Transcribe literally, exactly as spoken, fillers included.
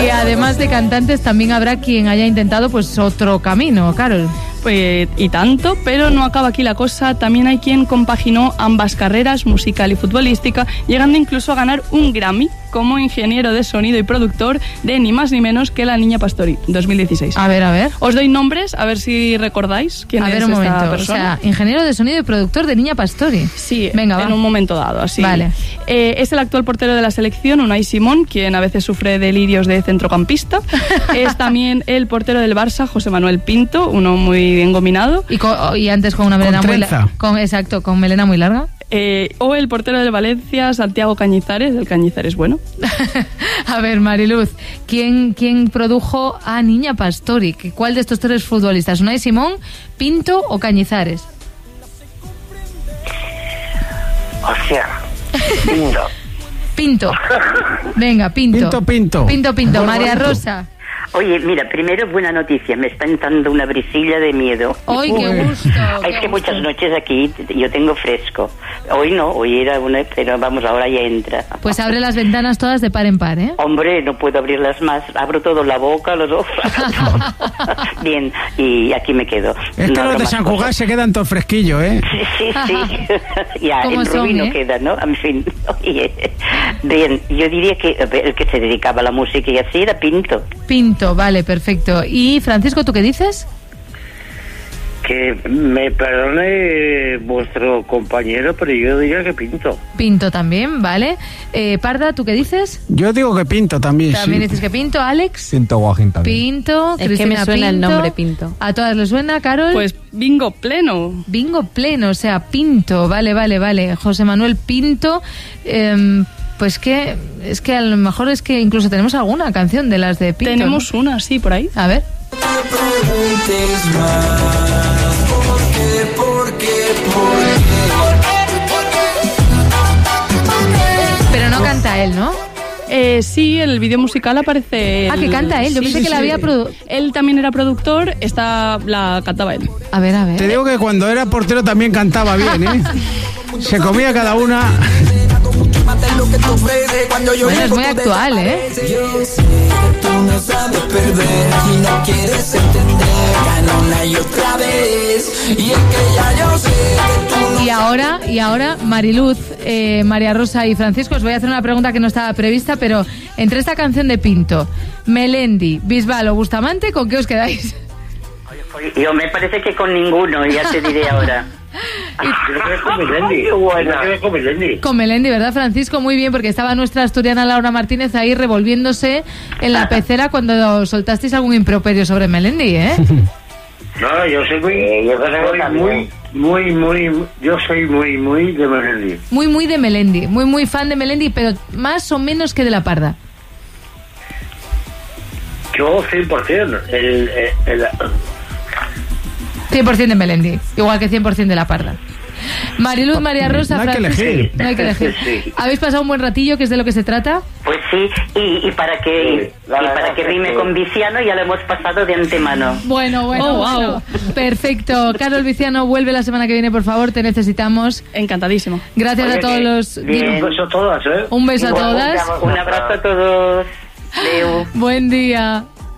Y además de cantantes, también habrá quien haya intentado pues otro camino, Carol. Pues, y tanto, pero no acaba aquí la cosa. También hay quien compaginó ambas carreras, musical y futbolística, llegando incluso a ganar un Grammy como ingeniero de sonido y productor de ni más ni menos que La Niña Pastori, dos mil dieciséis. A ver, a ver. Os doy nombres, a ver si recordáis quién a es ver, un esta momento. persona. O sea, ingeniero de sonido y productor de Niña Pastori. Sí, venga, en va. un momento dado, así. Vale. Eh, es el actual portero de la selección, Unai Simón, quien a veces sufre delirios de centrocampista. Es también el portero del Barça, José Manuel Pinto, uno muy bien gominado. Y, con, y antes con una melena con muy larga. Exacto, con melena muy larga. Eh, o el portero del Valencia, Santiago Cañizares, el Cañizares bueno. A ver, Mariluz, ¿quién, quién produjo a Niña Pastori? ¿Cuál de estos tres futbolistas? ¿Unai Simón, Pinto o Cañizares? O sea, Pinto. Pinto. Venga, Pinto. Pinto, Pinto. Pinto, Pinto. María Rosa. Oye, mira, primero buena noticia, me está entrando una brisilla de miedo. ¡Ay, qué gusto! Ay, es que muchas noches aquí yo tengo fresco. Hoy no, hoy era una, pero vamos, ahora ya entra. Pues abre las ventanas todas de par en par, ¿eh? Hombre, no puedo abrirlas más, abro todo, la boca, los ojos. Bien, y aquí me quedo. Es que no los de San Cugat se quedan todos fresquillos, ¿eh? Sí, sí, sí. Ya, ¿Cómo en son, Rubí no eh? queda, ¿no? En fin, oye. Bien, yo diría que el que se dedicaba a la música y así era Pinto. Pinto, vale, perfecto. Y Francisco, ¿tú qué dices? Que me perdone vuestro compañero, pero yo diría que Pinto. Pinto también, vale. Eh, Parda, ¿tú qué dices? Yo digo que Pinto también. También sí. dices que Pinto, Alex. Pinto Guajín también. Pinto, Es Cristina que me suena Pinto. el nombre Pinto. ¿A todas les suena, Carol? Pues bingo pleno. Bingo pleno, o sea, Pinto, vale, vale, vale. José Manuel Pinto, eh, pues que es que a lo mejor es que incluso tenemos alguna canción de las de Pinto. Tenemos ¿no? una, sí, por ahí. A ver. Pero no canta él, ¿no? Eh, sí, el vídeo musical aparece... Ah, el- que canta él. Yo sí, pensé sí, que la sí. había produ- Él también era productor, esta la cantaba él. A ver, a ver. Te digo que cuando era portero también cantaba bien, ¿eh? Se comía cada una. Bueno, es muy actual, ¿eh? Y ahora, y ahora, Mariluz, eh, María Rosa y Francisco, os voy a hacer una pregunta que no estaba prevista, pero entre esta canción de Pinto, Melendi, Bisbal o Bustamante, ¿con qué os quedáis? Yo me parece que con ninguno, ya te diré ahora. Yo creo que con Melendi. Yo creo que con Melendi. Con Melendi, ¿verdad, Francisco? Muy bien, porque estaba nuestra asturiana Laura Martínez ahí revolviéndose en la pecera cuando soltasteis algún improperio sobre Melendi, ¿eh? No, yo soy muy, yo soy muy, muy, muy, yo soy muy, muy de Melendi. Muy, muy de Melendi, muy, muy fan de Melendi, pero más o menos que de la Parda. Yo cien por ciento. El, el, el, cien por ciento de Melendi, igual que cien por ciento de la Parda. Mariluz, María Rosa, No hay que Francisco. elegir. No hay que elegir. Sí. ¿Habéis pasado un buen ratillo, que es de lo que se trata? Pues sí, y, y para que Sí, la y verdad para que que rime sí. con Viciano ya lo hemos pasado de antemano. Bueno, bueno, Oh, wow. bueno. Perfecto. Carol Viciano, vuelve la semana que viene, por favor, te necesitamos. Encantadísimo. Gracias Oye, a todos que- los... bien. un beso a todas, ¿eh? Un beso a Igual, todas. Un abrazo a todos. Leo. Buen día.